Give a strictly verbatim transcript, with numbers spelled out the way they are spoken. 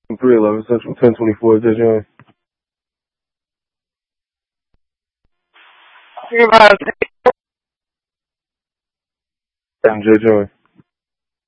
three eleven Central, ten twenty-four, J J. I'm J J.